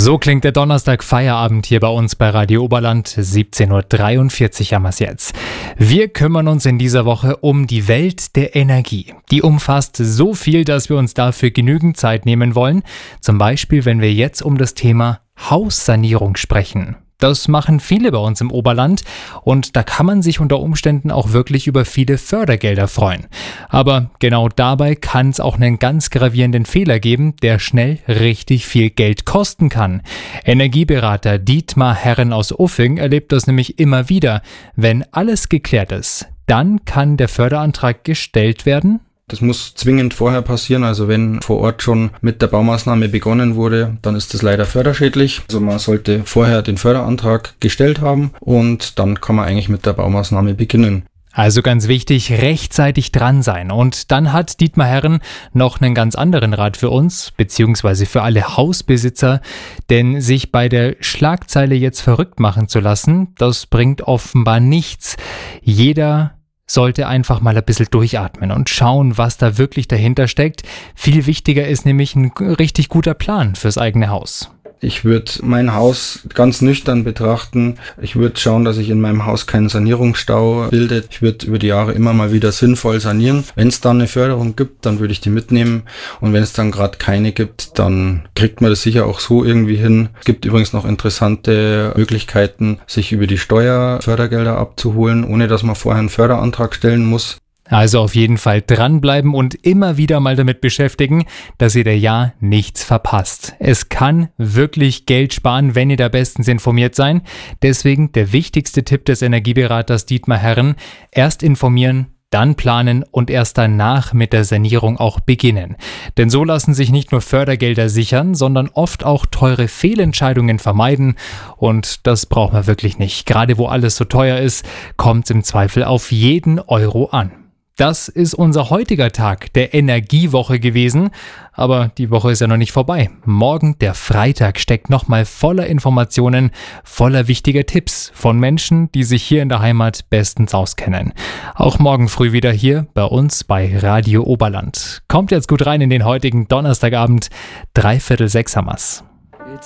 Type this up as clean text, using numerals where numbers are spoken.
So klingt der Donnerstag-Feierabend hier bei uns bei Radio Oberland, 17:43 Uhr haben wir es jetzt. Wir kümmern uns in dieser Woche um die Welt der Energie. Die umfasst so viel, dass wir uns dafür genügend Zeit nehmen wollen. Zum Beispiel, wenn wir jetzt um das Thema Haussanierung sprechen. Das machen viele bei uns im Oberland und da kann man sich unter Umständen auch wirklich über viele Fördergelder freuen. Aber genau dabei kann es auch einen ganz gravierenden Fehler geben, der schnell richtig viel Geld kosten kann. Energieberater Dietmar Herren aus Uffing erlebt das nämlich immer wieder. Wenn alles geklärt ist, dann kann der Förderantrag gestellt werden. Das muss zwingend vorher passieren, also wenn vor Ort schon mit der Baumaßnahme begonnen wurde, dann ist das leider förderschädlich. Also man sollte vorher den Förderantrag gestellt haben und dann kann man eigentlich mit der Baumaßnahme beginnen. Also ganz wichtig, rechtzeitig dran sein. Und dann hat Dietmar Herren noch einen ganz anderen Rat für uns, beziehungsweise für alle Hausbesitzer, denn sich bei der Schlagzeile jetzt verrückt machen zu lassen, das bringt offenbar nichts. Jeder sollte einfach mal ein bisschen durchatmen und schauen, was da wirklich dahinter steckt. Viel wichtiger ist nämlich ein richtig guter Plan fürs eigene Haus. Ich würde mein Haus ganz nüchtern betrachten. Ich würde schauen, dass sich in meinem Haus kein Sanierungsstau bildet. Ich würde über die Jahre immer mal wieder sinnvoll sanieren. Wenn es dann eine Förderung gibt, dann würde ich die mitnehmen. Und wenn es dann gerade keine gibt, dann kriegt man das sicher auch so irgendwie hin. Es gibt übrigens noch interessante Möglichkeiten, sich über die Steuer Fördergelder abzuholen, ohne dass man vorher einen Förderantrag stellen muss. Also auf jeden Fall dranbleiben und immer wieder mal damit beschäftigen, dass ihr der Jahr nichts verpasst. Es kann wirklich Geld sparen, wenn ihr da bestens informiert seid. Deswegen der wichtigste Tipp des Energieberaters Dietmar Herren: erst informieren, dann planen und erst danach mit der Sanierung auch beginnen. Denn so lassen sich nicht nur Fördergelder sichern, sondern oft auch teure Fehlentscheidungen vermeiden. Und das braucht man wirklich nicht. Gerade wo alles so teuer ist, kommt es im Zweifel auf jeden Euro an. Das ist unser heutiger Tag der Energiewoche gewesen, aber die Woche ist ja noch nicht vorbei. Morgen, der Freitag, steckt nochmal voller Informationen, voller wichtiger Tipps von Menschen, die sich hier in der Heimat bestens auskennen. Auch morgen früh wieder hier bei uns bei Radio Oberland. Kommt jetzt gut rein in den heutigen Donnerstagabend, 5:45 haben wir's.